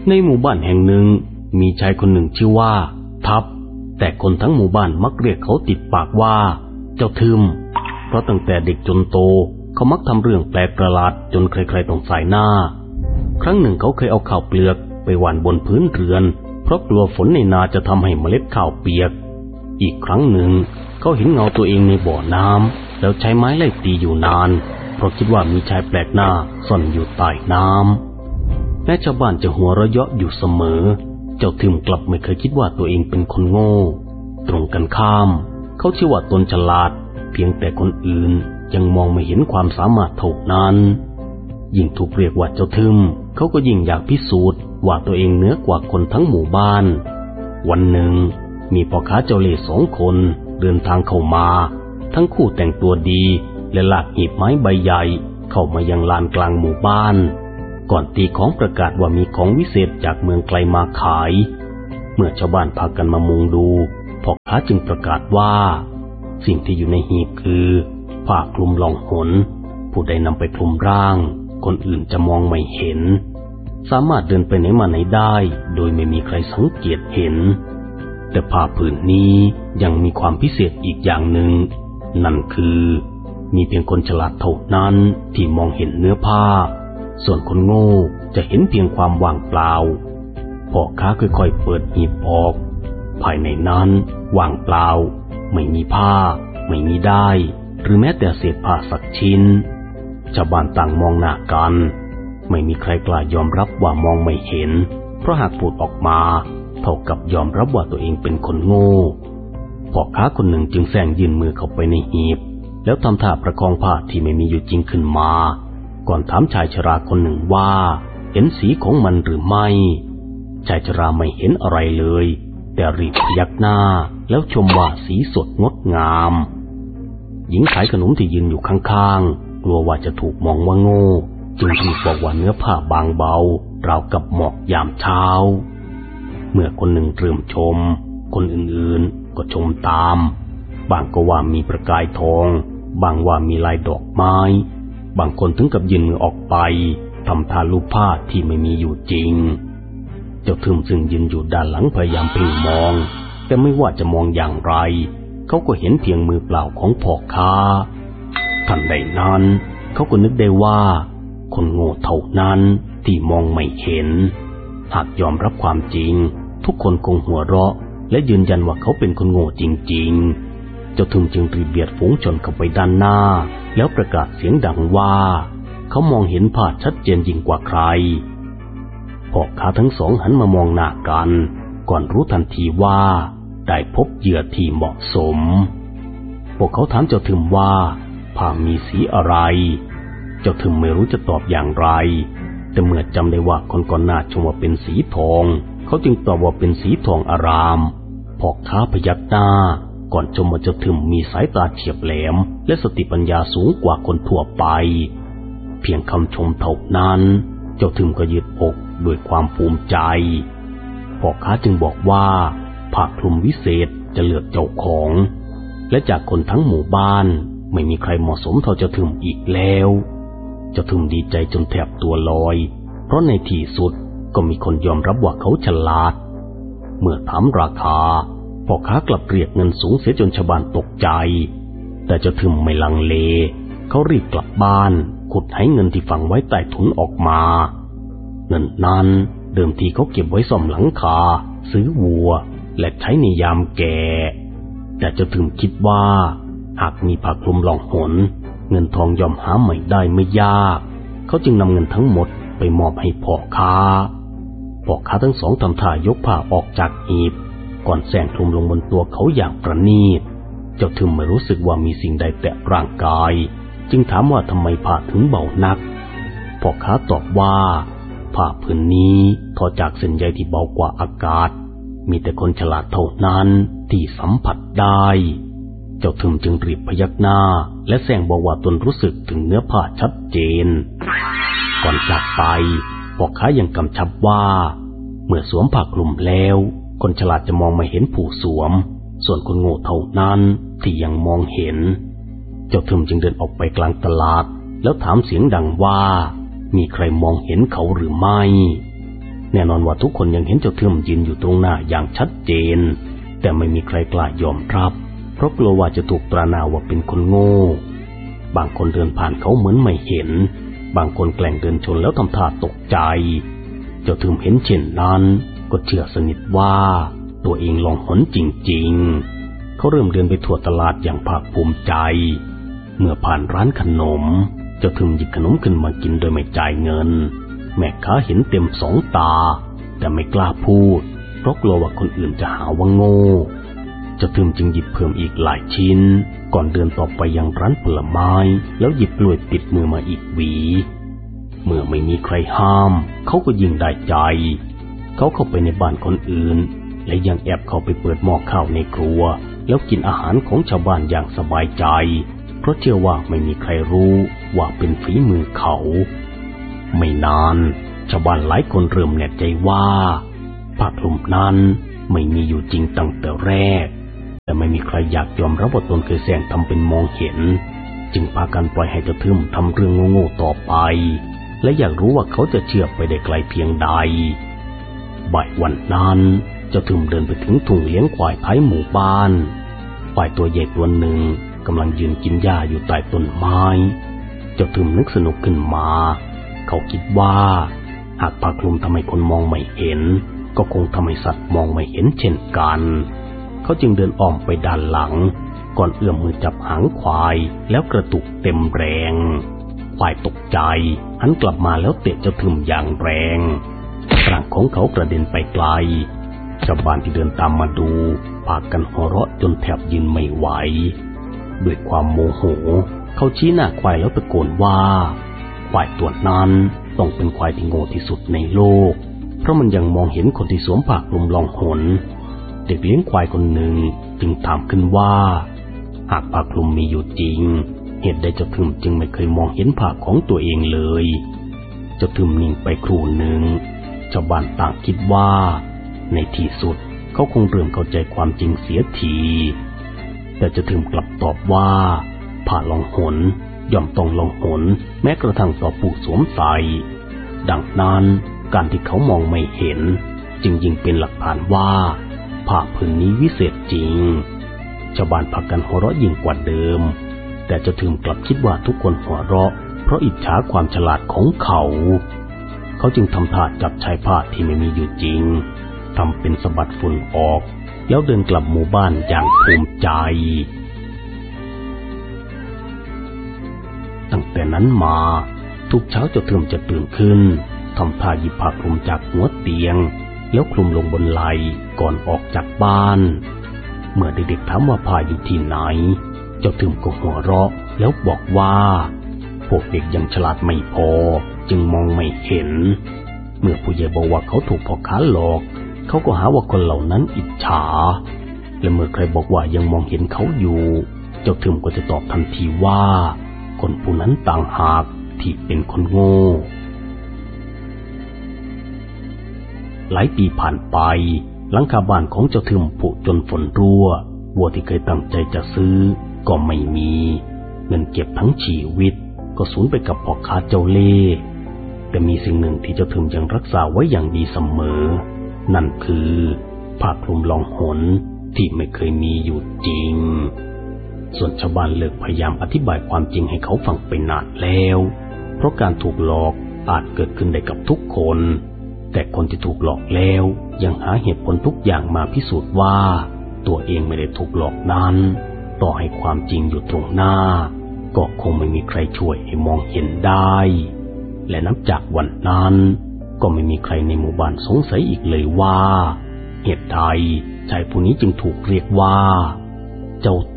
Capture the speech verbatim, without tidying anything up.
ในหมู่บ้านแห่งหนึ่งมีชายคนหนึ่งชื่อว่าทับแต่คนทั้งหมู่บ้านมักเรียกเขาติดปากว่าเจ้าทึมเพราะตั้งแต่เด็กจนโตเขามักทำเรื่องแปลกประหลาดจนใครๆต้องสายหน้าครั้งหนึ่งเขาเคยเอาข้าวเปลือกไปหว่านบนพื้นเรือนเพราะกลัวฝนในนาจะทำให้เมล็ดข้าวเปียกอีกครั้งหนึ่งเขาเห็นเงาตัวเองในบ่อน้ำแล้วใช้ไม้ไล่ตีอยู่นานเพราะคิดว่ามีชายแปลกหน้าซ่อนอยู่ใต้น้ำแม้ชาวบ้านจะหัวเราะเยาะอยู่เสมอเจ้าทึมกลับไม่เคยคิดว่าตัวเองเป็นคนโง่ตรงกันข้ามเขาเชื่อว่าตนฉลาดเพียงแต่คนอื่นยังมองไม่เห็นความสามารถเท่านั้นยิ่งถูกเรียกว่าเจ้าทึมเขาก็ยิ่งอยากพิสูจน์ว่าตัวเองเหนือกว่าคนทั้งหมู่บ้านวันหนึ่งมีพ่อค้าเจ้าเล่ห์สองคนเดินทางเข้ามาทั้งคู่แต่งตัวดีและลากหีบไม้ใบใหญ่เข้ามายังลานกลางหมู่บ้านก่อนตีของประกาศว่ามีของวิเศษจากเมืองไกลมาขายเมื่อชาวบ้านพากันมามุงดูพ่อค้าจึงประกาศว่าสิ่งที่อยู่ในหีบคือผ้าคลุมล่องหนผู้ใดนำไปคลุมร่างคนอื่นจะมองไม่เห็นสามารถเดินไปไหนมาไหนได้โดยไม่มีใครสังเกตเห็นแต่ผ้าผืนนี้ยังมีความพิเศษอีกอย่างหนึ่งนั่นคือมีเพียงคนฉลาดเท่านั้นที่มองเห็นเนื้อผ้าส่วนคนโง่จะเห็นเพียงความว่างเปล่าพ่อค้าค่อยๆเปิดหีบออกภายในนั้นว่างเปล่าไม่มีผ้าไม่มีด้ายหรือแม้แต่เศษผ้าสักชิ้นชาวบ้านต่างมองหน้ากันไม่มีใครกล้ายอมรับว่ามองไม่เห็นเพราะหากพูดออกมาเท่ากับยอมรับว่าตัวเองเป็นคนโง่พ่อค้าคนหนึ่งจึงแซงยื่นมือเข้าไปในหีบแล้วทำท่าประคองผ้าที่ไม่มีอยู่จริงขึ้นมาก่อนถามชายชราคนหนึ่งว่าเห็นสีของมันหรือไม่ชายชราไม่เห็นอะไรเลยแต่รีบพยักหน้าแล้วชมว่าสีสดงดงามหญิงขายขนมที่ยืนอยู่ข้างๆกลัวว่าจะถูกมองว่าโง่จึงรีบบอกว่าเนื้อผ้าบางเบาราวกับหมอกยามเช้าเมื่อคนหนึ่งเริ่มชมคนอื่นๆก็ชมตามบางก็ว่ามีประกายทองบางว่ามีลายดอกไม้บางคนถึงกับยื่นมือออกไปทำท่าลูบผ้าที่ไม่มีอยู่จริงเจ้าทึมซึ่งยืนอยู่ด้านหลังพยายามเพ่งมองแต่ไม่ว่าจะมองอย่างไรเขาก็เห็นเพียงมือเปล่าของพ่อค้าทันใดนั้นเขาก็นึกได้ว่าคนโง่เท่านั้นที่มองไม่เห็นหากยอมรับความจริงทุกคนคงหัวเราะและยืนยันว่าเขาเป็นคนโง่จริงๆเจ้าทึมจึงรีบเบียดฝูงชนเข้าไปด้านหน้าแล้วประกาศเสียงดังว่าเขามองเห็นภาพชัดเจนยิ่งกว่าใครพ่อค้าทั้งสองหันมามองหน้ากันก่อนรู้ทันทีว่าได้พบเหยื่อที่เหมาะสมพวกเขาถามเจ้าทึมว่าผ้ามีสีอะไรเจ้าทึมไม่รู้จะตอบอย่างไรแต่เมื่อจำได้ว่าคนก่อนหน้าชมว่าเป็นสีทองเขาจึงตอบว่าเป็นสีทองอารามพ่อค้าพยักหน้าก่อนชมว่าเจ้าทึมมีสายตาเฉียบแหลมและสติปัญญาสูงกว่าคนทั่วไปเพียงคำชมเท่านั้นเจ้าทึมก็ยืดอกด้วยความภูมิใจพ่อค้าจึงบอกว่าผ้าคลุมวิเศษจะเลือกเจ้าของและจากคนทั้งหมู่บ้านไม่มีใครเหมาะสมเท่าเจ้าทึมอีกแล้วเจ้าทึมดีใจจนแทบตัวลอยเพราะในที่สุดก็มีคนยอมรับว่าเขาฉลาดเมื่อถามราคาพ่อค้ากลับเรียกเงินสูงเสียจนชาวบ้านตกใจแต่เจ้าทึมไม่ลังเลเขารีบกลับบ้านขุดให้เงินที่ฝังไว้ใต้ถุนออกมาเงินนั้นเดิมทีเขาเก็บไว้ซ่อมหลังคาซื้อวัวและใช้ในยามแก่แต่เจ้าทึมคิดว่าหากมีผ้าคลุมล่องหนเงินทองย่อมหาใหม่ได้ไม่ยากเขาจึงนำเงินทั้งหมดไปมอบให้พ่อค้าพ่อค้าทั้งสองทำท่ายกผ้าออกจากหีบก่อนแสงคลุมลงบนตัวเขาอย่างประณีตเจ้าทึมไม่รู้สึกว่ามีสิ่งใดแตะร่างกายจึงถามว่าทำไมผ้าถึงเบานักพ่อค้าตอบว่าผ้าผืนนี้ทอจากเส้นใยที่เบากว่าอากาศมีแต่คนฉลาดเท่านั้นที่สัมผัสได้เจ้าทึมจึงรีบพยักหน้าและแซงบอกว่าตนรู้สึกถึงเนื้อผ้าชัดเจนก่อนจากไปพ่อค้ายังกำชับว่าเมื่อสวมผ้าคลุมแล้วคนฉลาดจะมองไม่เห็นผู้สวมส่วนคนโง่เท่านั้นที่ยังมองเห็นเจ้าทึมจึงเดินออกไปกลางตลาดแล้วถามเสียงดังว่ามีใครมองเห็นเขาหรือไม่แน่นอนว่าทุกคนยังเห็นเจ้าทึมยืนอยู่ตรงหน้าอย่างชัดเจนแต่ไม่มีใครกล้ายอมรับเพราะกลัวว่าจะถูกตราหน้าว่าเป็นคนโง่บางคนเดินผ่านเขาเหมือนไม่เห็นบางคนแกล้งเดินชนแล้วทำท่าตกใจเจ้าทึมเห็นเช่นนั้นก็เชื่อสนิทว่าตัวเองลองหนจริงๆเขาเริ่มเดินไปทั่วตลาดอย่างภาคภูมิใจเมื่อผ่านร้านขนมเจ้าทึมหยิบขนมขึ้นมากินโดยไม่จ่ายเงินแม่ค้าเห็นเต็มสองตาแต่ไม่กล้าพูดเพราะกลัวว่าคนอื่นจะหาว่าโง่เจ้าทึมจึงหยิบเพิ่มอีกหลายชิ้นก่อนเดินต่อไปยังร้านผลไม้แล้วหยิบกล้วยติดมือมาอีกหวีเมื่อไม่มีใครห้ามเขาก็ยิ่งได้ใจเขาเข้าไปในบ้านคนอื่นและยังแอบเข้าไปเปิดหม้อข้าวในครัวแล้วกินอาหารของชาวบ้านอย่างสบายใจเพราะเชื่อว่าไม่มีใครรู้ว่าเป็นฝีมือเขาไม่นานชาวบ้านหลายคนเริ่มแน่ใจว่าผ้าคลุมนั้นไม่มีอยู่จริงตั้งแต่แรกแต่ไม่มีใครอยากยอมรับว่าตนเคยแสงทำเป็นมองเห็นจึงพากันปล่อยให้เจ้าทึมทำเรื่องโง่ๆต่อไปและอยากรู้ว่าเขาจะเชื่อไปได้ไกลเพียงใดบ่ายวันนั้นเจ้าทึมเดินไปถึงทุ่งเลี้ยงควายท้ายหมู่บ้านควายตัวใหญ่ตัวหนึ่งกำลังยืนกินหญ้าอยู่ใต้ต้นไม้เจ้าทึมนึกสนุกขึ้นมาเขาคิดว่าหากผ้าคลุมทำให้คนมองไม่เห็นก็คงทำให้สัตว์มองไม่เห็นเช่นกันเขาจึงเดินอ้อมไปด้านหลังก่อนเอื้อมมือจับหางควายแล้วกระตุกเต็มแรงควายตกใจหันกลับมาแล้วเตะเจ้าทึมอย่างแรงร่างของเขากระเด็นไปไกลชาวบ้านที่เดินตามมาดูพากันหัวเราะจนแทบยืนไม่ไหวด้วยความโมโหเขาชี้หน้าควายแล้วตะโกนว่าควายตัวนั้นต้องเป็นควายที่โง่ที่สุดในโลกเพราะมันยังมองเห็นคนที่สวมผ้าคลุมล่องหนเด็กเลี้ยงควายคนหนึ่งจึงถามขึ้นว่าหากผ้าคลุมมีอยู่จริงเหตุใดเจ้าทึมจึงไม่เคยมองเห็นผ้าของตัวเองเลยเจ้าทึมนิ่งไปครู่หนึ่งชาวบ้านต่างคิดว่าในที่สุดเขาคงเริ่มเข้าใจความจริงเสียทีแต่เจ้าทึมกลับตอบว่าผ้าล่องหนย่อมต้องล่องหนแม้กระทั่งต่อผู้สวมใส่ดังนั้นการที่เขามองไม่เห็นจึงยิ่งเป็นหลักฐานว่าผ้าผืนนี้วิเศษจริงชาวบ้านพากันหัวเราะยิ่งกว่าเดิมแต่เจ้าทึมกลับคิดว่าทุกคนหัวเราะเพราะอิจฉาความฉลาดของเขาเขาจึงทำท่าจับชายผ้าที่ไม่มีอยู่จริงทำเป็นสะบัดฝุ่นออกแล้วเดินกลับหมู่บ้านอย่างภูมิใจตั้งแต่นั้นมาทุกเช้าเจ้าทึมจะตื่นขึ้นทำท่าหยิบผ้าคลุมจากหัวเตียงแล้วคลุมลงบนไหล่ก่อนออกจากบ้านเมื่อเด็กๆถามว่าผ้าอยู่ที่ไหนเจ้าทึมก็หัวเราะแล้วบอกว่าพวกเด็กยังฉลาดไม่พอจึงมองไม่เห็นเมื่อผู้ใหญ่บอกว่าเขาถูกพ่อค้าหลอกเขาก็หาว่าคนเหล่านั้นอิจฉาและเมื่อใครบอกว่ายังมองเห็นเขาอยู่เจ้าทึมก็จะตอบทันทีว่าคนผู้นั้นต่างหากที่เป็นคนโง่หลายปีผ่านไปหลังคาบ้านของเจ้าทึมผุจนฝนรั่ววัวที่เคยตั้งใจจะซื้อก็ไม่มีเงินเก็บทั้งชีวิตก็สูญไปกับพ่อค้าเจ้าเล่ห์แต่มีสิ่งหนึ่งที่เจ้าทึมยังรักษาไว้อย่างดีเสมอนั่นคือผ้าคลุมล่องหนที่ไม่เคยมีอยู่จริงส่วนชาวบ้านเลิกพยายามอธิบายความจริงให้เขาฟังไปนานแล้วเพราะการถูกหลอกอาจเกิดขึ้นได้กับทุกคนแต่คนที่ถูกหลอกแล้วยังหาเหตุผลทุกอย่างมาพิสูจน์ว่าตัวเองไม่ได้ถูกหลอกนั้นต่อให้ความจริงอยู่ตรงหน้าก็คงไม่มีใครช่วยให้มองเห็นได้และนับจากวันนั้นก็ไม่มีใครในหมู่บ้านสงสัยอีกเลยว่าเหตุใดชายผู้นี้จึงถูกเรียกว่าเจ้า